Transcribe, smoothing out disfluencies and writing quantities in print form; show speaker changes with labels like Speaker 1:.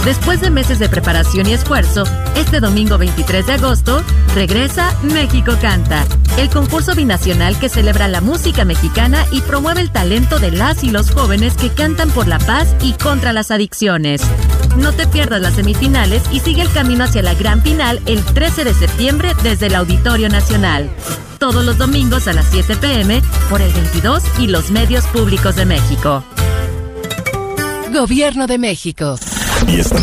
Speaker 1: Después de meses de preparación y esfuerzo, este domingo 23 de agosto, regresa México Canta, el concurso binacional que celebra la música mexicana y promueve el talento de las y los jóvenes que cantan por la paz y contra las adicciones. No te pierdas las semifinales y sigue el camino hacia la gran final el 13 de septiembre desde el Auditorio Nacional. Todos los domingos a las 7 p.m. por el 22 y los medios públicos de México.
Speaker 2: Gobierno de México.
Speaker 3: Y esta